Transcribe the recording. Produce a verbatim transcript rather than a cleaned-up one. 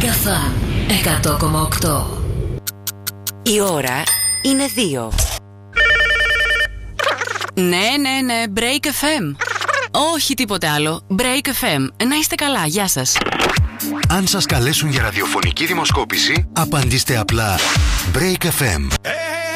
Μεγαφά εκατό κόμμα οκτώ. Η ώρα είναι δύο. Ναι, ναι, ναι, Break εφ εμ. Όχι τίποτε άλλο. Break εφ εμ. Να είστε καλά, γεια σας. Αν σας καλέσουν για ραδιοφωνική δημοσκόπηση, απαντήστε απλά Break εφ εμ.